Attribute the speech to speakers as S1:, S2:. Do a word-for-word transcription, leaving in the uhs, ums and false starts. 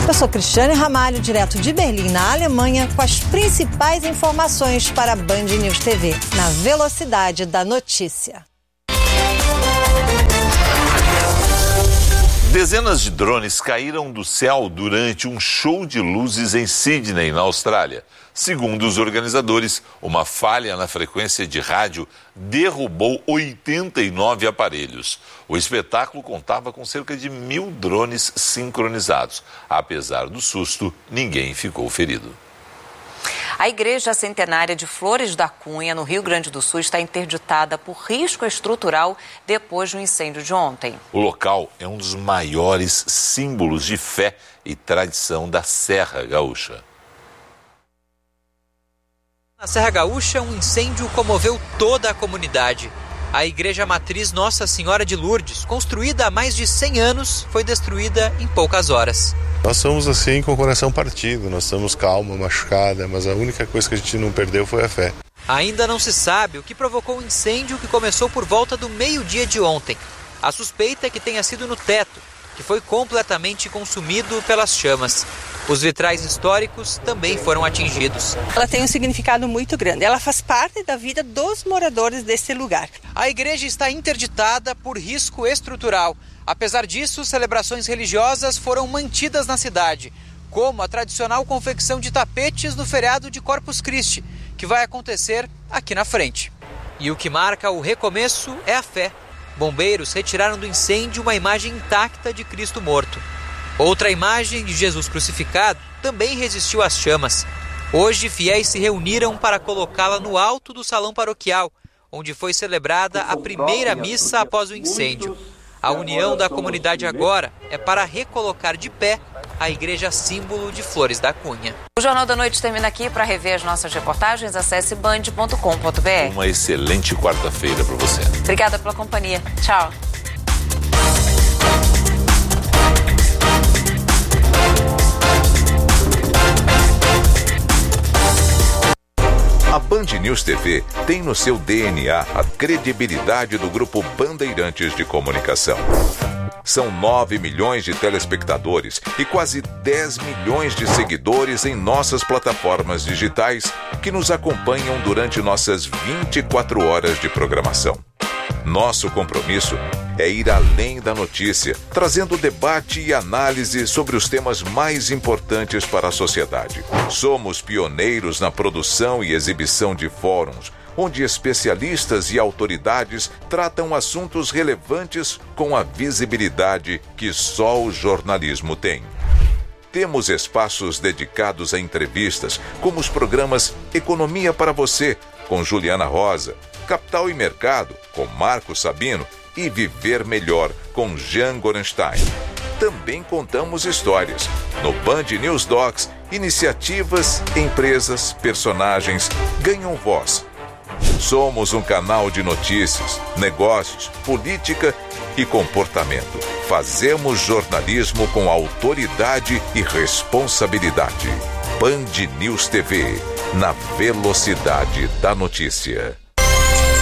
S1: Eu sou Cristiane Ramalho, direto de Berlim, na Alemanha, com as principais informações para a Band News T V, na velocidade da notícia.
S2: Dezenas de drones caíram do céu durante um show de luzes em Sydney, na Austrália. Segundo os organizadores, uma falha na frequência de rádio derrubou oitenta e nove aparelhos. O espetáculo contava com cerca de mil drones sincronizados. Apesar do susto, ninguém ficou ferido.
S3: A Igreja Centenária de Flores da Cunha, no Rio Grande do Sul, está interditada por risco estrutural depois do incêndio de ontem.
S2: O local é um dos maiores símbolos de fé e tradição da Serra Gaúcha.
S4: Na Serra Gaúcha, um incêndio comoveu toda a comunidade. A Igreja Matriz Nossa Senhora de Lourdes, construída há mais de cem anos, foi destruída em poucas horas.
S5: Nós somos assim com o coração partido, nós estamos calma, machucada, mas a única coisa que a gente não perdeu foi a fé.
S4: Ainda não se sabe o que provocou o incêndio que começou por volta do meio-dia de ontem. A suspeita é que tenha sido no teto, que foi completamente consumido pelas chamas. Os vitrais históricos também foram atingidos.
S6: Ela tem um significado muito grande. Ela faz parte da vida dos moradores desse lugar.
S4: A igreja está interditada por risco estrutural. Apesar disso, celebrações religiosas foram mantidas na cidade, como a tradicional confecção de tapetes no feriado de Corpus Christi, que vai acontecer aqui na frente. E o que marca o recomeço é a fé. Bombeiros retiraram do incêndio uma imagem intacta de Cristo morto. Outra imagem de Jesus crucificado também resistiu às chamas. Hoje, fiéis se reuniram para colocá-la no alto do salão paroquial, onde foi celebrada a primeira missa após o incêndio. A união da comunidade agora é para recolocar de pé a igreja símbolo de Flores da Cunha.
S3: O Jornal da Noite termina aqui. Para rever as nossas reportagens, acesse band ponto com ponto br.
S2: Uma excelente quarta-feira para você.
S3: Obrigada pela companhia. Tchau.
S7: A Band News T V tem no seu D N A a credibilidade do Grupo Bandeirantes de Comunicação. São nove milhões de telespectadores e quase dez milhões de seguidores em nossas plataformas digitais que nos acompanham durante nossas vinte e quatro horas de programação. Nosso compromisso é ir além da notícia, trazendo debate e análise sobre os temas mais importantes para a sociedade. Somos pioneiros na produção e exibição de fóruns, onde especialistas e autoridades tratam assuntos relevantes com a visibilidade que só o jornalismo tem. Temos espaços dedicados a entrevistas, como os programas Economia para Você, com Juliana Rosa, Capital e Mercado, com Marco Sabino, e Viver Melhor, com Jean Gorenstein. Também contamos histórias. No Band News Docs, iniciativas, empresas, personagens ganham voz. Somos um canal de notícias, negócios, política e comportamento. Fazemos jornalismo com autoridade e responsabilidade. Band News T V, na velocidade da notícia.